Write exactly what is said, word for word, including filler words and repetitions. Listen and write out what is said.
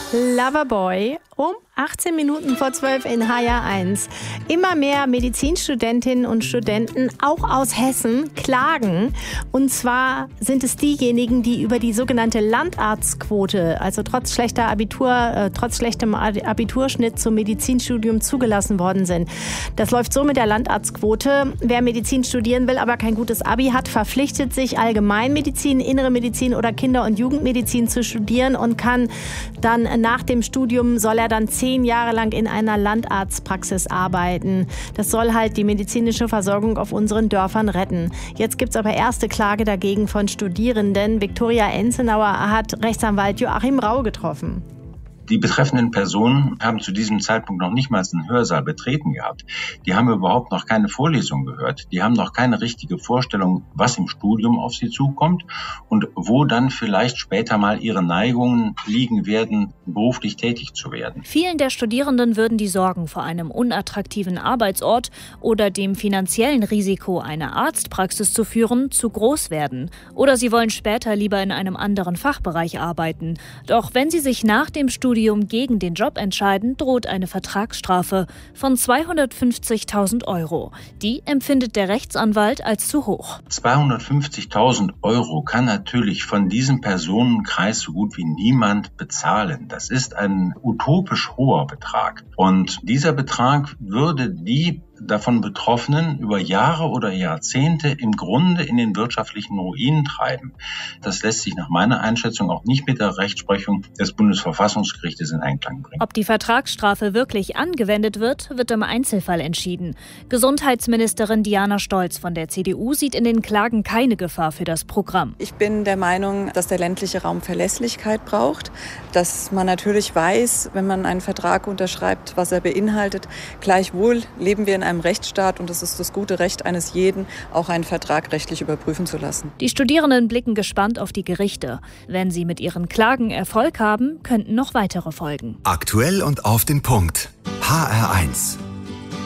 Loverboy um achtzehn Minuten vor zwölf in H R eins. Immer mehr Medizinstudentinnen und Studenten, auch aus Hessen, klagen. Und zwar sind es diejenigen, die über die sogenannte Landarztquote, also trotz schlechter Abitur, äh, trotz schlechtem Abiturschnitt zum Medizinstudium zugelassen worden sind. Das läuft so mit der Landarztquote. Wer Medizin studieren will, aber kein gutes Abi hat, verpflichtet sich, Allgemeinmedizin, Innere Medizin oder Kinder- und Jugendmedizin zu studieren und kann dann nach dem Studium, soll er dann zehn Jahre lang in einer Landarztpraxis arbeiten. Das soll halt die medizinische Versorgung auf unseren Dörfern retten. Jetzt gibt es aber erste Klage dagegen von Studierenden. Viktoria Enzenauer hat Rechtsanwalt Joachim Rau getroffen. Die betreffenden Personen haben zu diesem Zeitpunkt noch nicht mal einen Hörsaal betreten gehabt. Die haben überhaupt noch keine Vorlesung gehört. Die haben noch keine richtige Vorstellung, was im Studium auf sie zukommt und wo dann vielleicht später mal ihre Neigungen liegen werden, beruflich tätig zu werden. Vielen der Studierenden würden die Sorgen vor einem unattraktiven Arbeitsort oder dem finanziellen Risiko, eine Arztpraxis zu führen, zu groß werden. Oder sie wollen später lieber in einem anderen Fachbereich arbeiten. Doch wenn sie sich nach dem Studium gegen den Job entscheiden, droht eine Vertragsstrafe von zweihundertfünfzigtausend Euro. Die empfindet der Rechtsanwalt als zu hoch. zweihundertfünfzigtausend Euro kann natürlich von diesem Personenkreis so gut wie niemand bezahlen. Das ist ein utopisch hoher Betrag. Und dieser Betrag würde die davon Betroffenen über Jahre oder Jahrzehnte im Grunde in den wirtschaftlichen Ruin treiben. Das lässt sich nach meiner Einschätzung auch nicht mit der Rechtsprechung des Bundesverfassungsgerichtes in Einklang bringen. Ob die Vertragsstrafe wirklich angewendet wird, wird im Einzelfall entschieden. Gesundheitsministerin Diana Stolz von der C D U sieht in den Klagen keine Gefahr für das Programm. Ich bin der Meinung, dass der ländliche Raum Verlässlichkeit braucht, dass man natürlich weiß, wenn man einen Vertrag unterschreibt, was er beinhaltet. Gleichwohl leben wir in einem Rechtsstaat und es ist das gute Recht eines jeden, auch einen Vertrag rechtlich überprüfen zu lassen. Die Studierenden blicken gespannt auf die Gerichte. Wenn sie mit ihren Klagen Erfolg haben, könnten noch weitere folgen. Aktuell und auf den Punkt. H R eins.